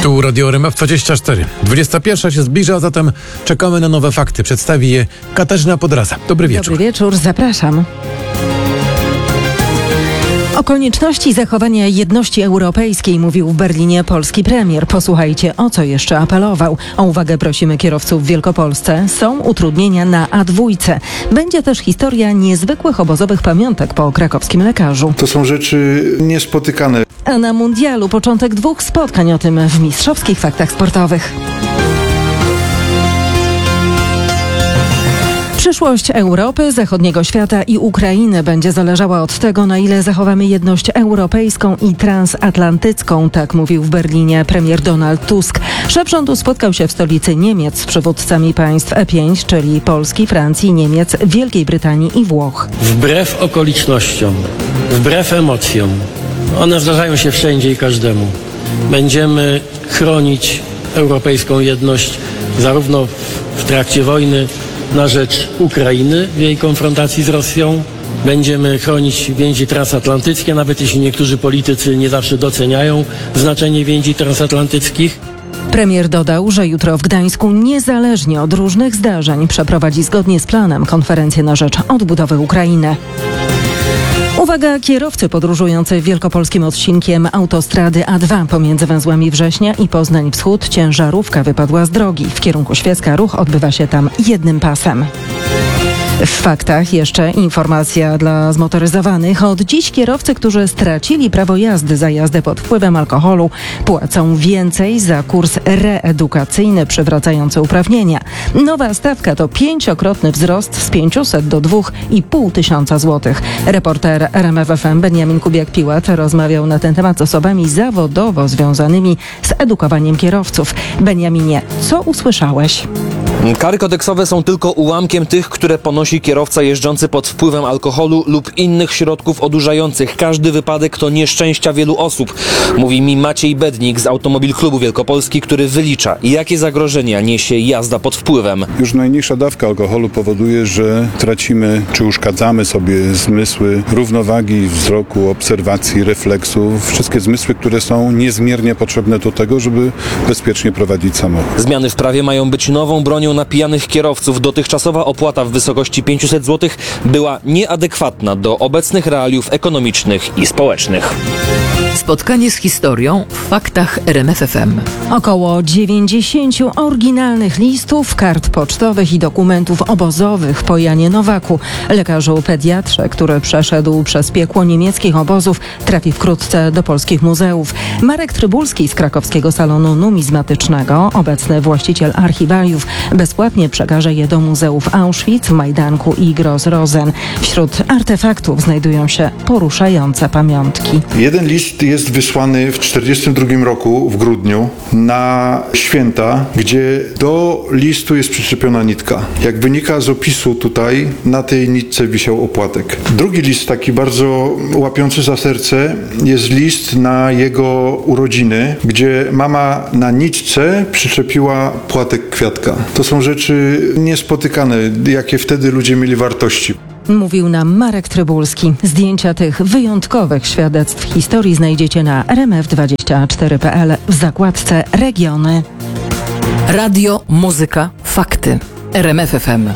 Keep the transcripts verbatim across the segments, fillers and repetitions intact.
Tu Radio R M F dwadzieścia cztery. dwudziesta pierwsza się zbliża, a zatem czekamy na nowe fakty. Przedstawi je Katarzyna Podraza. Dobry wieczór. Dobry wieczór, zapraszam. O konieczności zachowania jedności europejskiej mówił w Berlinie polski premier. Posłuchajcie, o co jeszcze apelował. O uwagę prosimy kierowców w Wielkopolsce. Są utrudnienia na A dwa. Będzie też historia niezwykłych obozowych pamiątek po krakowskim lekarzu. To są rzeczy niespotykane. A na mundialu początek dwóch spotkań, o tym w mistrzowskich faktach sportowych. Przyszłość Europy, zachodniego świata i Ukrainy będzie zależała od tego, na ile zachowamy jedność europejską i transatlantycką, tak mówił w Berlinie premier Donald Tusk. Szef rządu spotkał się w stolicy Niemiec z przywódcami państw E pięć, czyli Polski, Francji, Niemiec, Wielkiej Brytanii i Włoch. Wbrew okolicznościom, wbrew emocjom, one zdarzają się wszędzie i każdemu. Będziemy chronić europejską jedność zarówno w trakcie wojny na rzecz Ukrainy w jej konfrontacji z Rosją. Będziemy chronić więzi transatlantyckie, nawet jeśli niektórzy politycy nie zawsze doceniają znaczenie więzi transatlantyckich. Premier dodał, że jutro w Gdańsku niezależnie od różnych zdarzeń przeprowadzi zgodnie z planem konferencję na rzecz odbudowy Ukrainy. Uwaga, kierowcy podróżujący wielkopolskim odcinkiem autostrady A dwa pomiędzy węzłami Września i Poznań Wschód ciężarówka wypadła z drogi. W kierunku Świecka ruch odbywa się tam jednym pasem. W faktach jeszcze informacja dla zmotoryzowanych. Od dziś kierowcy, którzy stracili prawo jazdy za jazdę pod wpływem alkoholu, płacą więcej za kurs reedukacyjny przywracający uprawnienia. Nowa stawka to pięciokrotny wzrost z pięciuset do dwóch i pół tysiąca złotych. Reporter R M F F M Beniamin Kubiak-Piłat rozmawiał na ten temat z osobami zawodowo związanymi z edukowaniem kierowców. Beniaminie, co usłyszałeś? Kary kodeksowe są tylko ułamkiem tych, które ponosi kierowca jeżdżący pod wpływem alkoholu lub innych środków odurzających. Każdy wypadek to nieszczęścia wielu osób, mówi mi Maciej Bednik z Automobil Klubu Wielkopolski, który wylicza, jakie zagrożenia niesie jazda pod wpływem. Już najmniejsza dawka alkoholu powoduje, że tracimy czy uszkadzamy sobie zmysły równowagi wzroku, obserwacji, refleksu. Wszystkie zmysły, które są niezmiernie potrzebne do tego, żeby bezpiecznie prowadzić samochód. Zmiany w prawie mają być nową bronią na pijanych kierowców. Dotychczasowa opłata w wysokości pięciuset złotych była nieadekwatna do obecnych realiów ekonomicznych i społecznych. Spotkanie z historią w faktach R M F F M. Około dziewięćdziesięciu oryginalnych listów, kart pocztowych i dokumentów obozowych po Janie Nowaku. Lekarzu pediatrze, który przeszedł przez piekło niemieckich obozów, trafi wkrótce do polskich muzeów. Marek Trybulski z krakowskiego salonu numizmatycznego, obecny właściciel archiwaliów, bezpłatnie przekaże je do muzeów Auschwitz, Majdanku i Gross-Rosen. Wśród artefaktów znajdują się poruszające pamiątki. Jeden list jest wysłany w tysiąc dziewięćset czterdziestym drugim roku w grudniu na święta, gdzie do listu jest przyczepiona nitka. Jak wynika z opisu tutaj, na tej nitce wisiał opłatek. Drugi list, taki bardzo łapiący za serce, jest list na jego urodziny, gdzie mama na nitce przyczepiła płatek kwiatka. To są rzeczy niespotykane, jakie wtedy ludzie mieli wartości. Mówił nam Marek Trybulski. Zdjęcia tych wyjątkowych świadectw historii znajdziecie na R M F dwadzieścia cztery kropka p l w zakładce Regiony. Radio, muzyka, fakty. R M F F M.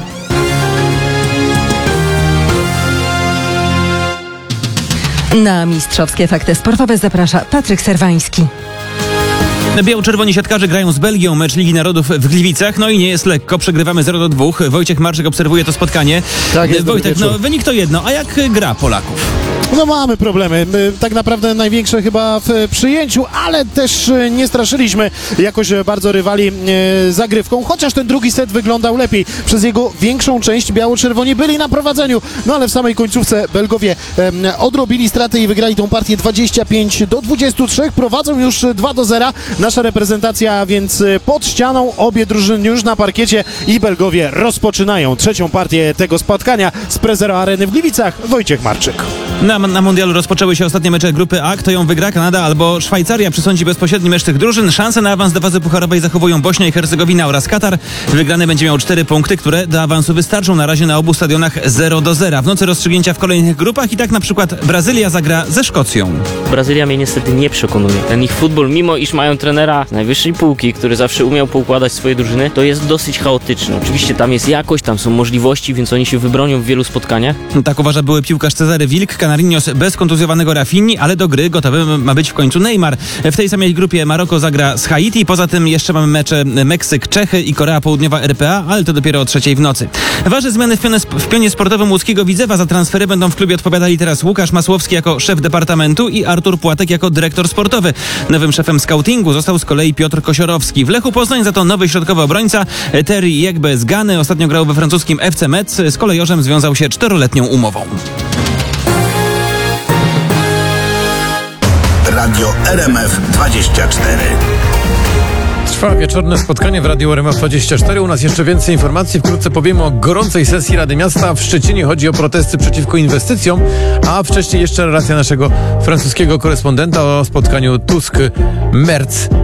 Na mistrzowskie fakty sportowe zaprasza Patryk Serwański. Biało-czerwoni siatkarze grają z Belgią mecz Ligi Narodów w Gliwicach, no i nie jest lekko, przegrywamy zero do dwóch. Wojciech Marczyk obserwuje to spotkanie. Tak jest, Wojtek, no wynik to jedno, a jak gra Polaków? No mamy problemy, tak naprawdę największe chyba w przyjęciu, ale też nie straszyliśmy jakoś bardzo rywali zagrywką, chociaż ten drugi set wyglądał lepiej. Przez jego większą część biało-czerwoni byli na prowadzeniu, no ale w samej końcówce Belgowie odrobili straty i wygrali tą partię dwadzieścia pięć do dwudziestu trzech, prowadzą już dwa do zera. Nasza reprezentacja więc pod ścianą, obie drużyny już na parkiecie i Belgowie rozpoczynają trzecią partię tego spotkania. Z Prezero Areny w Gliwicach Wojciech Marczyk. Na, na mundialu rozpoczęły się ostatnie mecze grupy A. Kto ją wygra? Kanada albo Szwajcaria przysądzi bezpośredni mecz tych drużyn. Szanse na awans do fazy pucharowej zachowują Bośnia i Hercegowina oraz Katar. Wygrany będzie miał cztery punkty, które do awansu wystarczą. Na razie na obu stadionach zero do zera. W nocy rozstrzygnięcia w kolejnych grupach i tak na przykład Brazylia zagra ze Szkocją. Brazylia mnie niestety nie przekonuje. Ten ich futbol, mimo iż mają trenera z najwyższej półki, który zawsze umiał poukładać swoje drużyny, to jest dosyć chaotyczny. Oczywiście tam jest jakość, tam są możliwości, więc oni się wybronią w wielu spotkaniach. Tak uważa były piłkarz Cezary Wilk. Canarinos bez kontuzjowanego Rafinhi, ale do gry gotowy ma być w końcu Neymar. W tej samej grupie Maroko zagra z Haiti. Poza tym jeszcze mamy mecze Meksyk, Czechy i Korea Południowa R P A, ale to dopiero o trzeciej w nocy. Ważne zmiany w pionie, w pionie sportowym łódzkiego Widzewa. Za transfery będą w klubie odpowiadali teraz Łukasz Masłowski jako szef departamentu i Artur Płatek jako dyrektor sportowy. Nowym szefem scoutingu został z kolei Piotr Kosiorowski. W Lechu Poznań za to nowy środkowy obrońca Terry Jegbe z Gany. Ostatnio grał we francuskim F C Metz. Z kolejorzem związał się czteroletnią umową. Radio R M F dwadzieścia cztery. Trwa wieczorne spotkanie w Radiu R M F dwadzieścia cztery. U nas jeszcze więcej informacji. Wkrótce powiemy o gorącej sesji Rady Miasta. W Szczecinie chodzi o protesty przeciwko inwestycjom, a wcześniej jeszcze relacja naszego francuskiego korespondenta o spotkaniu Tusk-Merz